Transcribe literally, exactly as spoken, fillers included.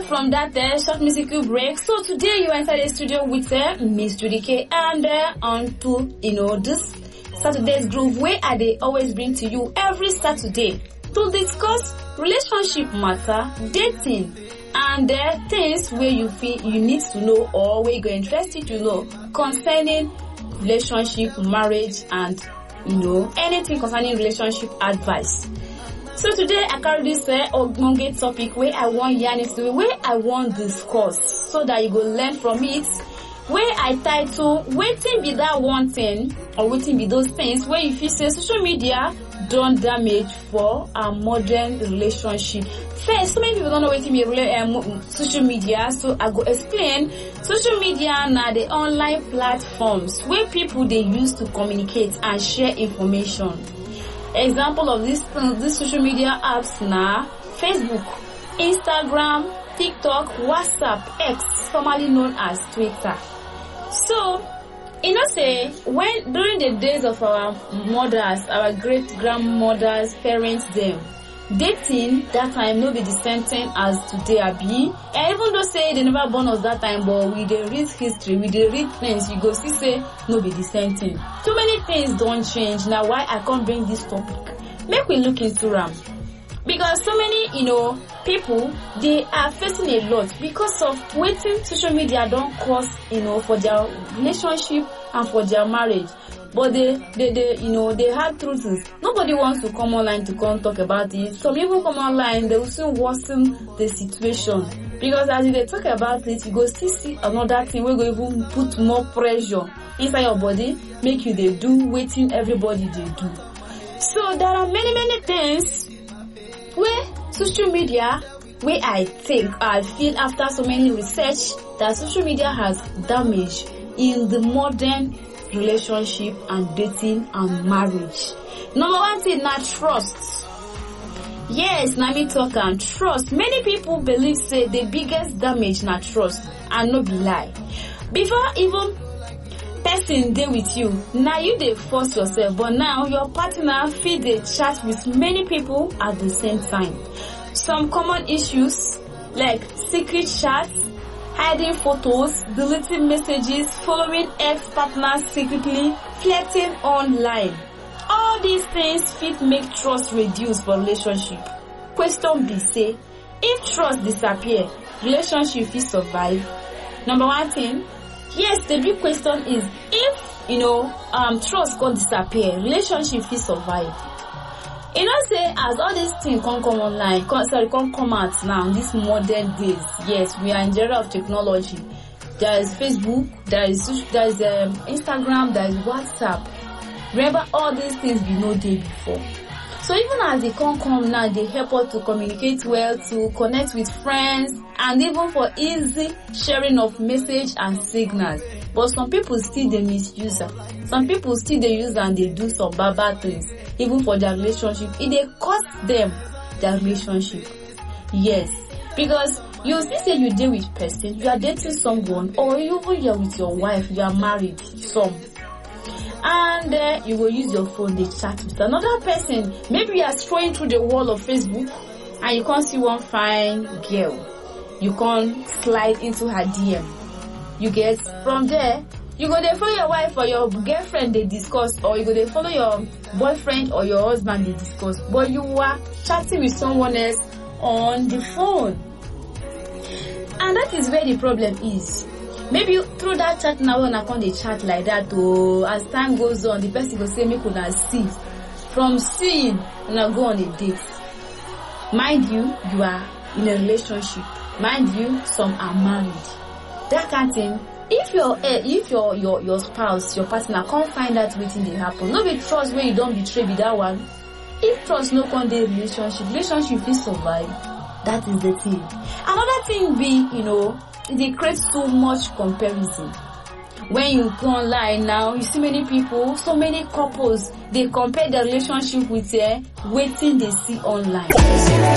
back from that uh, short musical break. So today you enter the studio with uh, Miss Judy K, and uh, on to, you know, this Saturday's Groove, where I they always bring to you every Saturday to discuss relationship matter, dating, and uh, things where you feel you need to know or where you're interested to know concerning relationship, marriage, and, you know, anything concerning relationship advice. So today I carry this uh, ogbonge topic where I want yarn it to, where I want discuss, so that you go learn from it. Where I title "Waiting be that one thing" or "Waiting be those things" where you feel say social media done damage for a modern relationship. First, so many people don't know what be um, social media, so I go explain. Social media now the online platforms where people they use to communicate and share information. Example of this uh, this social media apps now: Facebook, Instagram, TikTok, WhatsApp, X, formerly known as Twitter. So, you know, say when during the days of our mothers, our great grandmothers, parents, them dating that time no be the same thing as today I be. And even though say they never born us that time, but we dey read history, we dey read things, you go see say no be the same thing. Too many things don't change. Now why I can't bring this topic? Make we look into them. Because so many, you know, people, they are facing a lot because of waiting social media don't cause, you know, for their relationship and for their marriage. But they, they, they, you know, they have truths. Nobody wants to come online to come talk about it. Some people come online, they will soon worsen the situation. Because as they talk about it, you go still see another thing where you go even put more pressure inside your body, make you they do waiting everybody they do. So there are many, many things where social media, where I think, I feel after so many research that social media has damaged in the modern relationship and dating and marriage. Number one thing, not trust. Yes, now me talk and trust. Many people believe say the biggest damage not trust and no be lie. Before even person dey with you, now you dey force yourself, but now your partner feed dey chat with many people at the same time. Some common issues like secret chats, hiding photos, deleting messages, following ex-partners secretly, flirting online. All these things fit make trust reduce for relationship. Question be say, if trust disappear, relationship fit survive? Number one thing, yes, the big question is, if, you know, um, trust can disappear, relationship fit survive. You know, say, as all these things can come online, can, sorry, can come out now, these modern days, yes, we are in the era of technology. There is Facebook, there is, there is um, Instagram, there is WhatsApp. Remember, all these things we know day before. So even as they can come now, they help us to communicate well, to connect with friends, and even for easy sharing of message and signals. But some people still they misuse them. Some people still they use and they do some bad bad things, even for their relationship. It they cost them their relationship. Yes, because you see say you deal with person, you are dating someone, or even you're with your wife, you are married, some. And uh, you will use your phone, they chat with another person. Maybe you are scrolling through the wall of Facebook and you can't see one fine girl. You can't slide into her D M. You get from there, you go to follow your wife or your girlfriend they discuss, or you go to follow your boyfriend or your husband they discuss. But you are chatting with someone else on the phone. And that is where the problem is. Maybe through that chat now when I can't chat like that, or as time goes on, the person will say, make una see. From seeing, una go on a date. Mind you, you are in a relationship. Mind you, some are married. That kind of thing. If your uh, if your your your spouse, your partner can't find out waiting they happen, no be trust where you don't betray with that one. If trust no con dey relationship, relationship will survive. That is the thing. Another thing be, you know, they create so much comparison. When you go online now, you see many people, so many couples, they compare their relationship with uh, waiting they see online.